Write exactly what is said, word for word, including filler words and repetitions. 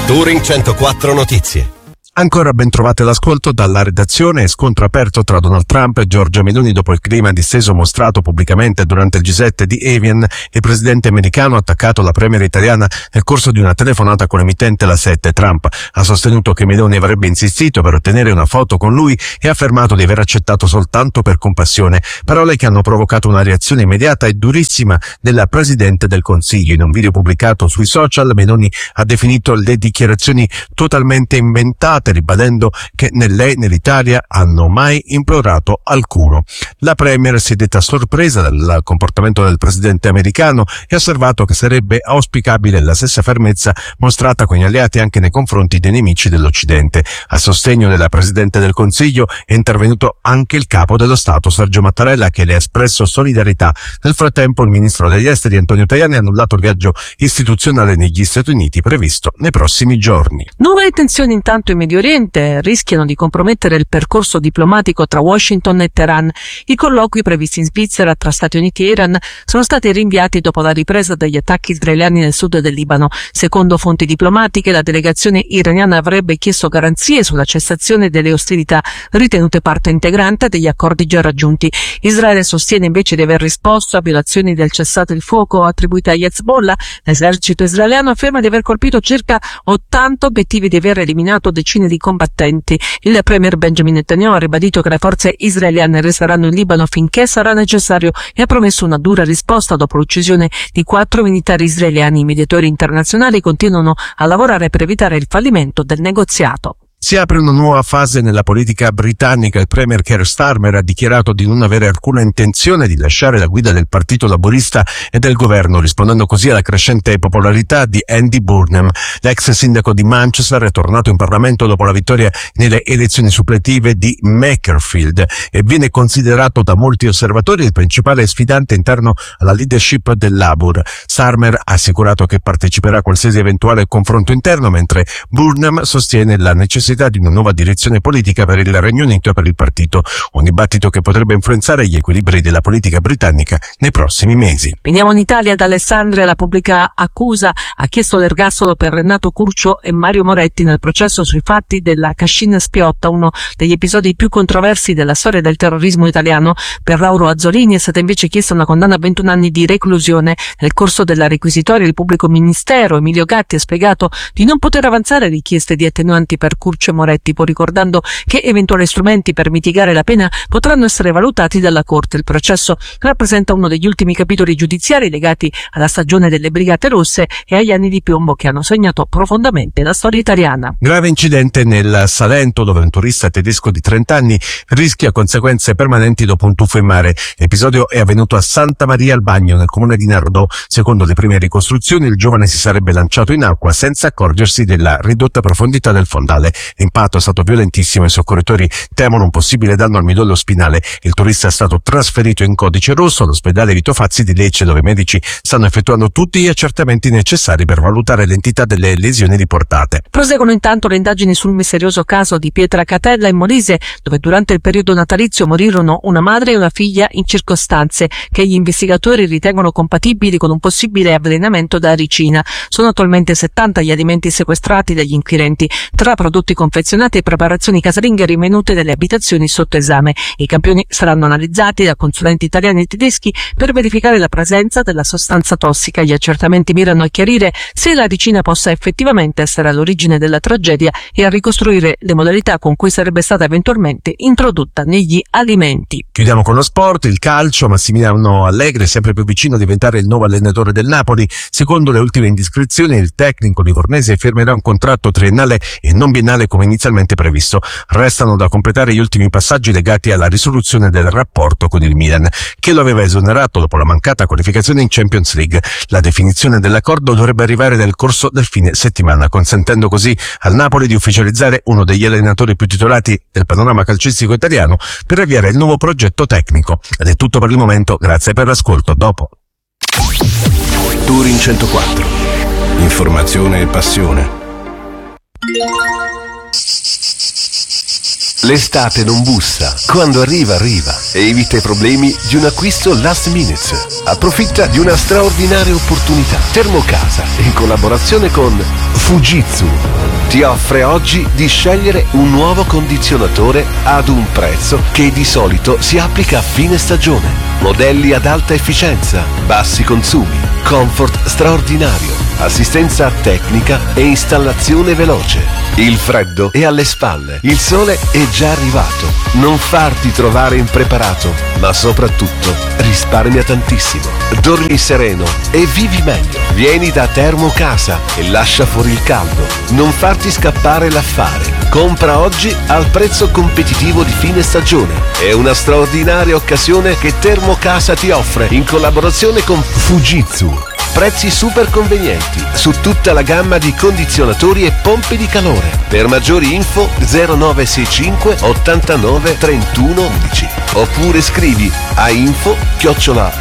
Touring centoquattro Notizie. Ancora ben trovate l'ascolto dalla redazione. Scontro aperto tra Donald Trump e Giorgia Meloni dopo il clima disteso mostrato pubblicamente durante il G sette di Evian. Il presidente americano ha attaccato la premier italiana nel corso di una telefonata con l'emittente La sette. Trump ha sostenuto che Meloni avrebbe insistito per ottenere una foto con lui e ha affermato di aver accettato soltanto per compassione, parole che hanno provocato una reazione immediata e durissima della presidente del Consiglio. In un video pubblicato sui social, Meloni ha definito le dichiarazioni totalmente inventate, ribadendo che né lei né l'Italia hanno mai implorato alcuno. La premier si è detta sorpresa dal comportamento del presidente americano e ha osservato che sarebbe auspicabile la stessa fermezza mostrata con gli alleati anche nei confronti dei nemici dell'Occidente. A sostegno della presidente del Consiglio è intervenuto anche il capo dello Stato Sergio Mattarella, che le ha espresso solidarietà. Nel frattempo il ministro degli esteri Antonio Tajani ha annullato il viaggio istituzionale negli Stati Uniti previsto nei prossimi giorni. Nuove tensioni intanto in Medio Oriente rischiano di compromettere il percorso diplomatico tra Washington e Teheran. I colloqui previsti in Svizzera tra Stati Uniti e Iran sono stati rinviati dopo la ripresa degli attacchi israeliani nel sud del Libano. Secondo fonti diplomatiche, la delegazione iraniana avrebbe chiesto garanzie sulla cessazione delle ostilità, ritenute parte integrante degli accordi già raggiunti. Israele sostiene invece di aver risposto a violazioni del cessate il fuoco attribuite agli Hezbollah. L'esercito israeliano afferma di aver colpito circa ottanta obiettivi e di aver eliminato decine di combattenti. Il premier Benjamin Netanyahu ha ribadito che le forze israeliane resteranno in Libano finché sarà necessario e ha promesso una dura risposta dopo l'uccisione di quattro militari israeliani. I mediatori internazionali continuano a lavorare per evitare il fallimento del negoziato. Si apre una nuova fase nella politica britannica. Il premier Keir Starmer ha dichiarato di non avere alcuna intenzione di lasciare la guida del Partito Laburista e del governo, rispondendo così alla crescente popolarità di Andy Burnham. L'ex sindaco di Manchester è tornato in Parlamento dopo la vittoria nelle elezioni suppletive di Makerfield e viene considerato da molti osservatori il principale sfidante interno alla leadership del Labour. Starmer ha assicurato che parteciperà a qualsiasi eventuale confronto interno, mentre Burnham sostiene la necessità di una nuova direzione politica per il Regno Unito e per il partito, un dibattito che potrebbe influenzare gli equilibri della politica britannica nei prossimi mesi. Veniamo in Italia. Da Alessandria la pubblica accusa ha chiesto l'ergastolo per Renato Curcio e Mario Moretti nel processo sui fatti della Cascina Spiotta, uno degli episodi più controversi della storia del terrorismo italiano. Per Lauro Azzolini è stata invece chiesta una condanna a ventuno anni di reclusione. Nel corso della requisitoria il pubblico ministero Emilio Gatti ha spiegato di non poter avanzare richieste di attenuanti per Curcio e Moretti, pur ricordando che eventuali strumenti per mitigare la pena potranno essere valutati dalla Corte. Il processo rappresenta uno degli ultimi capitoli giudiziari legati alla stagione delle Brigate Rosse e agli anni di piombo che hanno segnato profondamente la storia italiana. Grave incidente nel Salento, dove un turista tedesco di trenta anni rischia conseguenze permanenti dopo un tuffo in mare. L'episodio è avvenuto a Santa Maria al Bagno, nel comune di Nardò. Secondo le prime ricostruzioni, il giovane si sarebbe lanciato in acqua senza accorgersi della ridotta profondità del fondale. L'impatto è stato violentissimo e i soccorritori temono un possibile danno al midollo spinale. Il turista è stato trasferito in codice rosso all'ospedale Vito Fazzi di Lecce, dove i medici stanno effettuando tutti gli accertamenti necessari per valutare l'entità delle lesioni riportate. Proseguono intanto le indagini sul misterioso caso di Pietra Catella in Molise, dove durante il periodo natalizio morirono una madre e una figlia in circostanze che gli investigatori ritengono compatibili con un possibile avvelenamento da ricina. Sono attualmente settanta gli alimenti sequestrati dagli inquirenti, tra prodotti confezionati e preparazioni casalinghe rinvenute nelle abitazioni sotto esame. I campioni saranno analizzati da consulenti italiani e tedeschi per verificare la presenza della sostanza tossica. Gli accertamenti mirano a chiarire se la ricina possa effettivamente essere all'origine della tragedia e a ricostruire le modalità con cui sarebbe stata eventualmente introdotta negli alimenti. Chiudiamo con lo sport, il calcio. Massimiliano Allegri è sempre più vicino a diventare il nuovo allenatore del Napoli. Secondo le ultime indiscrezioni, il tecnico livornese firmerà un contratto triennale e non biennale come inizialmente previsto. Restano da completare gli ultimi passaggi legati alla risoluzione del rapporto con il Milan, che lo aveva esonerato dopo la mancata qualificazione in Champions League. La definizione dell'accordo dovrebbe arrivare nel corso del fine settimana, consentendo così al Napoli di ufficializzare uno degli allenatori più titolati del panorama calcistico italiano per avviare il nuovo progetto tecnico. Ed è tutto per il momento, grazie per l'ascolto. Dopo Touring centoquattro. Informazione e passione. L'estate non bussa, quando arriva arriva. Evita i problemi di un acquisto last minute. Approfitta di una straordinaria opportunità. Termocasa, in collaborazione con Fujitsu, ti offre oggi di scegliere un nuovo condizionatore ad un prezzo che di solito si applica a fine stagione. Modelli ad alta efficienza, bassi consumi, comfort straordinario, assistenza tecnica e installazione veloce. Il freddo è alle spalle, il sole è già arrivato. Non farti trovare impreparato, ma soprattutto risparmia tantissimo. Dormi sereno e vivi meglio. Vieni da Termocasa e lascia fuori il caldo. Non farti scappare l'affare. Compra oggi al prezzo competitivo di fine stagione. È una straordinaria occasione che Termocasa ti offre in collaborazione con Fujitsu. Prezzi super convenienti su tutta la gamma di condizionatori e pompe di calore. Per maggiori info zero nove sei cinque ottantanove trentuno undici oppure scrivi a info chiocciola